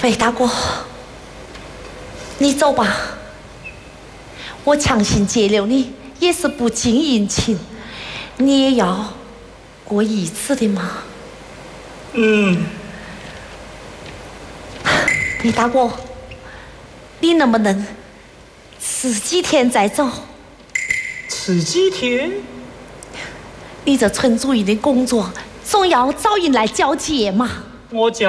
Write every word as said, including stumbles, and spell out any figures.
魏大哥，你走吧，我强行接留你也是不近人情，你也要过一次的嘛。 嗯， 魏大哥，你能不能迟几天再走？ 迟几天？ 你这村主任的工作总要找人来交接嘛。 我交